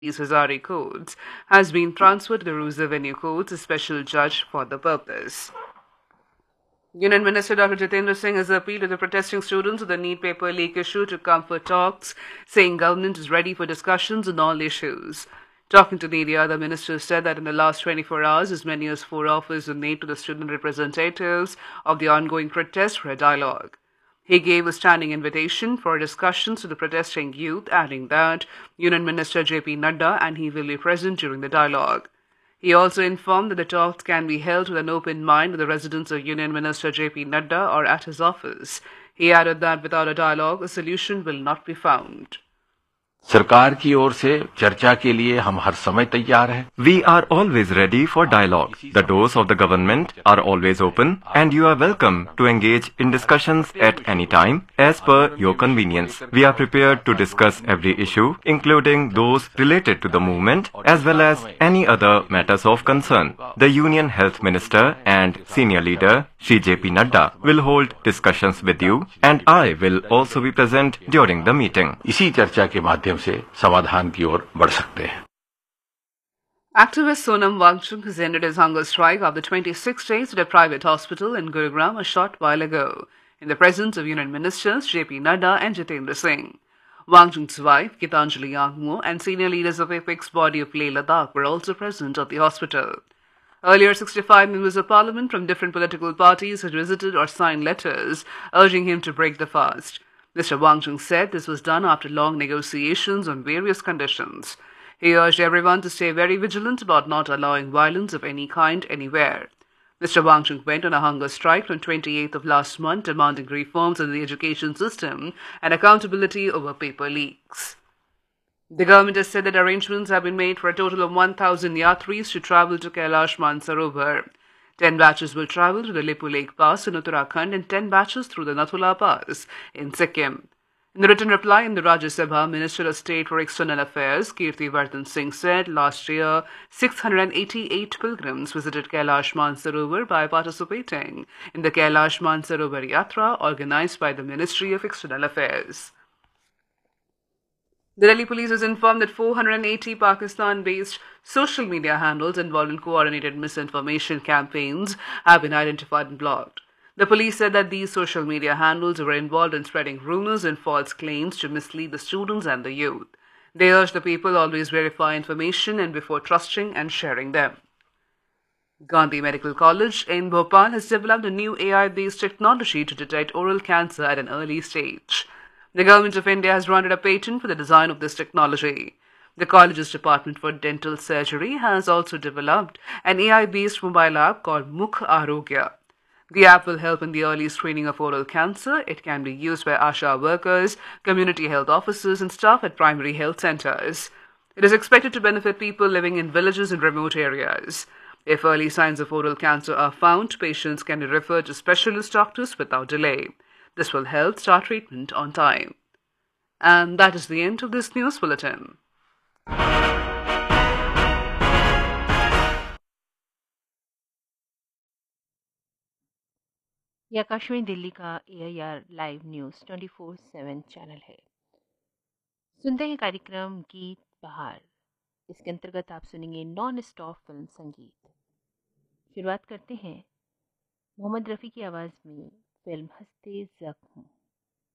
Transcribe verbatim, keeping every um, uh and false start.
Hazari Courts has been transferred to the Ruse Avenue Courts, a special judge for the purpose. Union Minister Doctor Jitendra Singh has appealed to the protesting students of the NEET paper leak issue to come for talks, saying government is ready for discussions on all issues. Talking to media, the minister said that in the last twenty-four hours, as many as four offers were made to the student representatives of the ongoing protest for a dialogue. He gave a standing invitation for discussions to the protesting youth, adding that Union Minister J P Nadda and he will be present during the dialogue. He also informed that the talks can be held with an open mind with the residence of Union Minister J P Nadda or at his office. He added that without a dialogue, a solution will not be found. सरकार की ओर से चर्चा के लिए हम हर समय तैयार हैं। We are always ready for dialogue. The doors of the government are always open and you are welcome to engage in discussions at any time as per your convenience. We are prepared to discuss every issue, including those related to the movement as well as any other matters of concern. The Union Health Minister and Senior Leader Shri J P Nadda will hold discussions with you and I will also be present during the meeting. इसी चर्चा के माध्यम से समाधान की ओर बढ़ सकते हैं। Activist Sonam Wangchuk has ended his hunger strike after twenty-six days at a private hospital in Gurugram a short while ago, in the presence of Union Ministers J P Nadda and Jitendra Singh. Wangchuk's wife, Gitanjali Yangmo, and senior leaders of Apex Body of Leh Ladakh were also present at the hospital. Earlier, sixty-five members of parliament from different political parties had visited or signed letters urging him to break the fast. Mister Wangchuk said this was done after long negotiations on various conditions. He urged everyone to stay very vigilant about not allowing violence of any kind anywhere. Mister Wangchuk went on a hunger strike from twenty-eighth of last month, demanding reforms in the education system and accountability over paper leaks. The government has said that arrangements have been made for a total of one thousand yatris to travel to Kailash Mansarovar. Ten batches will travel to the Lipu Lake Pass in Uttarakhand and ten batches through the Nathula Pass in Sikkim. In the written reply in the Rajya Sabha, Minister of State for External Affairs Kirti Vardhan Singh said last year six hundred eighty-eight pilgrims visited Kailash Mansarovar by participating in the Kailash Mansarovar Yatra organized by the Ministry of External Affairs. The Delhi police has informed that four hundred eighty Pakistan-based social media handles involved in coordinated misinformation campaigns have been identified and blocked. The police said that these social media handles were involved in spreading rumors and false claims to mislead the students and the youth. They urge the people always verify information and before trusting and sharing them. Gandhi Medical College in Bhopal has developed a new A I-based technology to detect oral cancer at an early stage. The Government of India has granted a patent for the design of this technology. The college's Department for Dental Surgery has also developed an A I-based mobile app called Mukh Arogya. The app will help in the early screening of oral cancer. It can be used by ASHA workers, community health officers, and staff at primary health centers. It is expected to benefit people living in villages and remote areas. If early signs of oral cancer are found, patients can be referred to specialist doctors without delay. This will help start treatment on time. And that is the end of this news bulletin. ये आकाशवाणी दिल्ली का ए I R live news twenty four seven channel है। सुनते हैं कार्यक्रम गीत बहार। इसके अंतर्गत आप सुनेंगे नॉन स्टॉप फिल्म संगीत। शुरुआत करते हैं मोहम्मद रफ़ी की आवाज़ में फिल्म हंसते ज़ख्म।